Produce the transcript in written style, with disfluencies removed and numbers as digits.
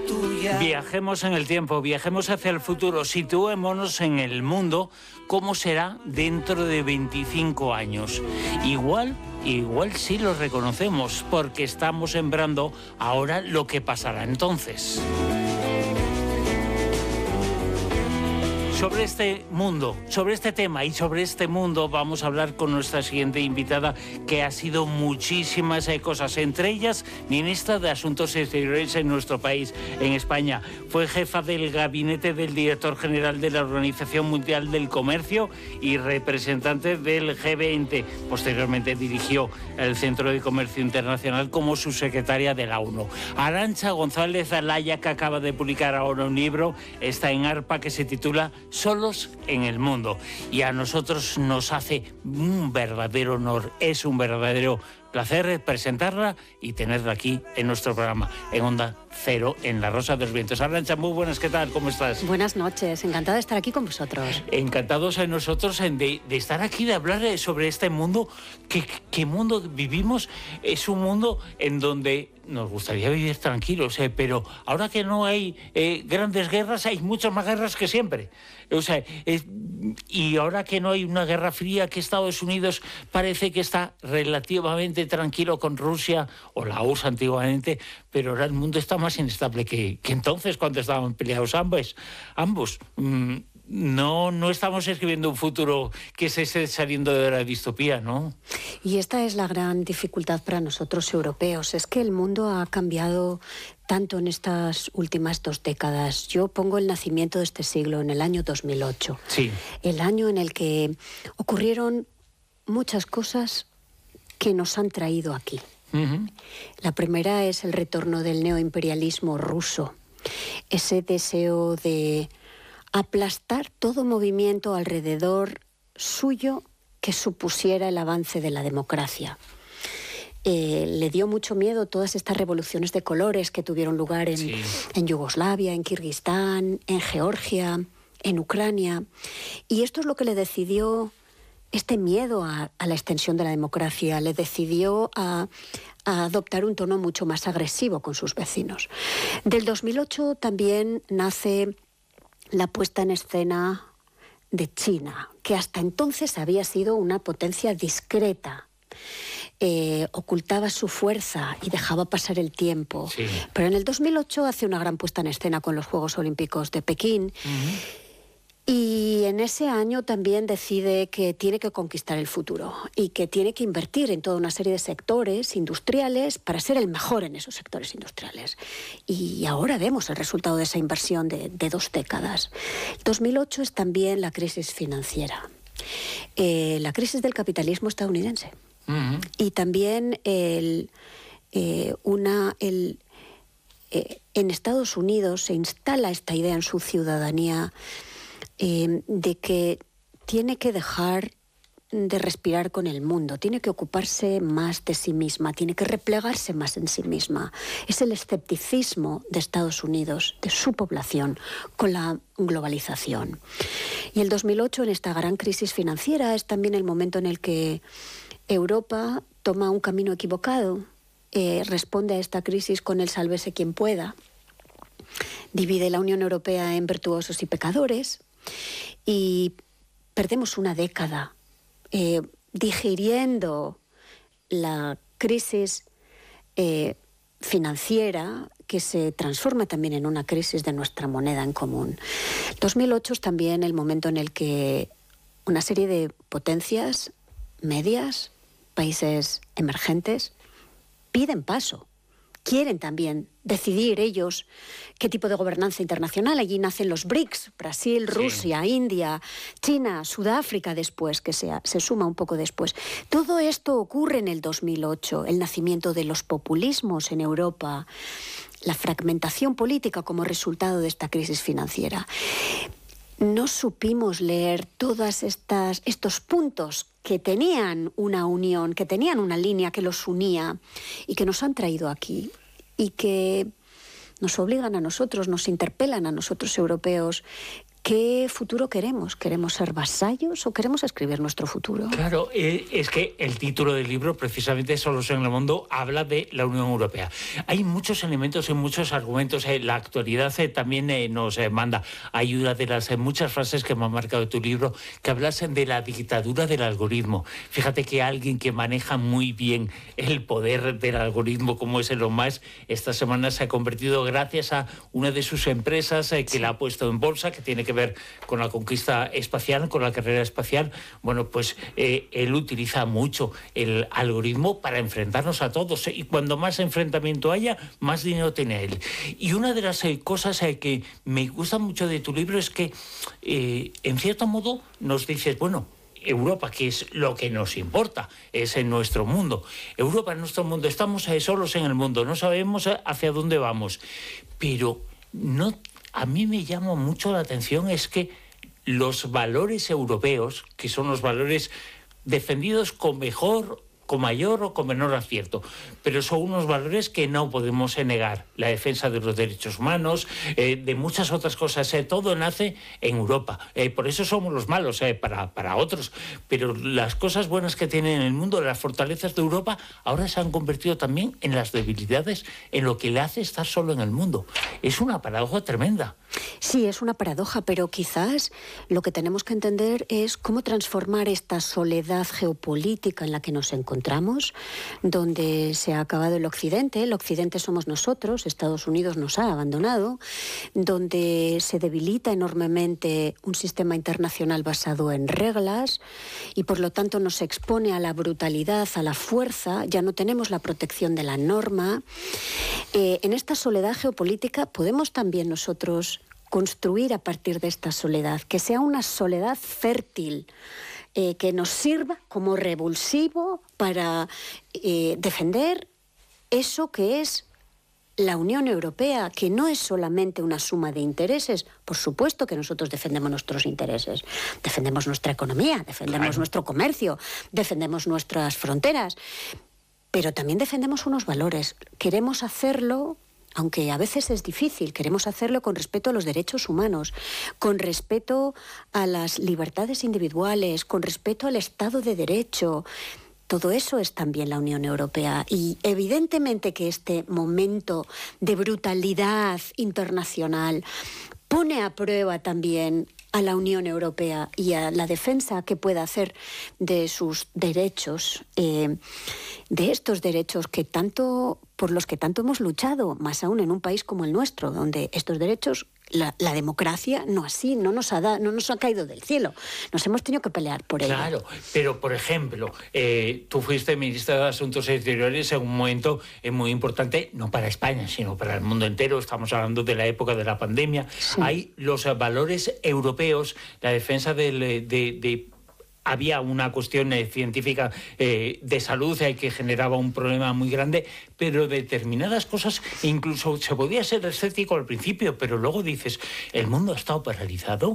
tuya. Viajemos en el tiempo, viajemos hacia el futuro, situémonos en el mundo, ¿cómo será dentro de 25 años? Igual sí lo reconocemos, porque estamos sembrando ahora lo que pasará entonces. Sobre este mundo, sobre este tema y sobre este mundo vamos a hablar con nuestra siguiente invitada, que ha sido muchísimas cosas, entre ellas ministra de Asuntos Exteriores en nuestro país, en España. Fue jefa del gabinete del director general de la Organización Mundial del Comercio y representante del G20. Posteriormente dirigió el Centro de Comercio Internacional como subsecretaria de la ONU. Arantxa González Alaya, que acaba de publicar ahora un libro, está en ARPA, que se titula Solos en el Mundo. Y a nosotros nos hace un verdadero honor, es un verdadero placer presentarla y tenerla aquí en nuestro programa, en Onda Cero, en La Rosa de los Vientos. Arantxa, muy buenas, ¿qué tal? ¿Cómo estás? Buenas noches, encantada de estar aquí con vosotros. Encantados a nosotros de estar aquí, de hablar sobre este mundo. ¿Qué mundo vivimos? Es un mundo en donde nos gustaría vivir tranquilos, pero ahora que no hay grandes guerras, hay muchas más guerras que siempre. O sea, y ahora que no hay una guerra fría, que Estados Unidos parece que está relativamente tranquilo con Rusia, o la URSS antiguamente, pero ahora el mundo está más inestable que entonces, cuando estaban peleados ambos. No estamos escribiendo un futuro que se esté saliendo de la distopía, ¿no? Y esta es la gran dificultad para nosotros europeos, es que el mundo ha cambiado tanto en estas últimas 2 décadas. Yo pongo el nacimiento de este siglo en el año 2008. Sí. El año en el que ocurrieron muchas cosas que nos han traído aquí. Uh-huh. La primera es el retorno del neoimperialismo ruso, ese deseo de aplastar todo movimiento alrededor suyo que supusiera el avance de la democracia. Le dio mucho miedo todas estas revoluciones de colores que tuvieron lugar en Yugoslavia, en Kirguistán, en Georgia, en Ucrania. Y esto es lo que le decidió, este miedo a la extensión de la democracia, le decidió a adoptar un tono mucho más agresivo con sus vecinos. Del 2008 también nace la puesta en escena de China, que hasta entonces había sido una potencia discreta. Ocultaba su fuerza y dejaba pasar el tiempo. Sí. Pero en el 2008 hace una gran puesta en escena con los Juegos Olímpicos de Pekín. Uh-huh. Y en ese año también decide que tiene que conquistar el futuro y que tiene que invertir en toda una serie de sectores industriales para ser el mejor en esos sectores industriales. Y ahora vemos el resultado de esa inversión de 2 décadas. 2008 es también la crisis financiera, la crisis del capitalismo estadounidense. Uh-huh. Y también en Estados Unidos se instala esta idea en su ciudadanía de que tiene que dejar de respirar con el mundo, tiene que ocuparse más de sí misma, tiene que replegarse más en sí misma. Es el escepticismo de Estados Unidos, de su población, con la globalización. Y el 2008, en esta gran crisis financiera, es también el momento en el que Europa toma un camino equivocado, responde a esta crisis con el sálvese quien pueda, divide la Unión Europea en virtuosos y pecadores, y perdemos una década digiriendo la crisis financiera, que se transforma también en una crisis de nuestra moneda en común. 2008 es también el momento en el que una serie de potencias medias, países emergentes, piden paso. Quieren también decidir ellos qué tipo de gobernanza internacional. Allí nacen los BRICS, Brasil, Rusia, India, China, Sudáfrica después, que se suma un poco después. Todo esto ocurre en el 2008, el nacimiento de los populismos en Europa, la fragmentación política como resultado de esta crisis financiera. No supimos leer todos estos puntos que tenían una unión, que tenían una línea que los unía y que nos han traído aquí y que nos obligan a nosotros, nos interpelan a nosotros europeos ¿Qué futuro queremos? ¿Queremos ser vasallos o queremos escribir nuestro futuro? Claro, es que el título del libro, precisamente Solos en el Mundo, habla de la Unión Europea. Hay muchos elementos y muchos argumentos. La actualidad también nos manda ayuda de las muchas frases que me han marcado tu libro, que hablasen de la dictadura del algoritmo. Fíjate que alguien que maneja muy bien el poder del algoritmo, como es Elon Musk, esta semana se ha convertido, gracias a una de sus empresas que la ha puesto en bolsa, que tiene que ver con la conquista espacial, con la carrera espacial. Bueno, pues él utiliza mucho el algoritmo para enfrentarnos a todos, y cuando más enfrentamiento haya, más dinero tiene él. Y una de las cosas que me gusta mucho de tu libro es que, en cierto modo, nos dices, bueno, Europa, que es lo que nos importa, es en nuestro mundo. Europa, en nuestro mundo, estamos solos en el mundo, no sabemos hacia dónde vamos. Pero no, a mí me llama mucho la atención es que los valores europeos, que son los valores defendidos con mayor o con menor acierto, pero son unos valores que no podemos negar. La defensa de los derechos humanos, de muchas otras cosas, todo nace en Europa. Por eso somos los malos para otros, pero las cosas buenas que tienen el mundo, las fortalezas de Europa, ahora se han convertido también en las debilidades, en lo que le hace estar solo en el mundo. Es una paradoja tremenda. Sí, es una paradoja, pero quizás lo que tenemos que entender es cómo transformar esta soledad geopolítica en la que nos encontramos, donde se ha acabado el Occidente somos nosotros, Estados Unidos nos ha abandonado, donde se debilita enormemente un sistema internacional basado en reglas y por lo tanto nos expone a la brutalidad, a la fuerza, ya no tenemos la protección de la norma. En esta soledad geopolítica podemos también nosotros construir a partir de esta soledad, que sea una soledad fértil, que nos sirva como revulsivo para defender eso que es la Unión Europea, que no es solamente una suma de intereses. Por supuesto que nosotros defendemos nuestros intereses, defendemos nuestra economía, defendemos nuestro comercio, defendemos nuestras fronteras, pero también defendemos unos valores. Queremos hacerlo, aunque a veces es difícil, queremos hacerlo con respeto a los derechos humanos, con respeto a las libertades individuales, con respeto al Estado de Derecho. Todo eso es también la Unión Europea. Y evidentemente que este momento de brutalidad internacional pone a prueba también a la Unión Europea y a la defensa que pueda hacer de sus derechos, de estos derechos que por los que tanto hemos luchado, más aún en un país como el nuestro, donde estos derechos, la democracia no nos ha caído del cielo. Nos hemos tenido que pelear por ello. Claro, pero por ejemplo, tú fuiste ministra de Asuntos Exteriores en un momento muy importante, no para España, sino para el mundo entero. Estamos hablando de la época de la pandemia. Sí. Hay los valores europeos, la defensa había una cuestión científica de salud que generaba un problema muy grande, pero determinadas cosas, incluso se podía ser escéptico al principio, pero luego dices, el mundo ha estado paralizado.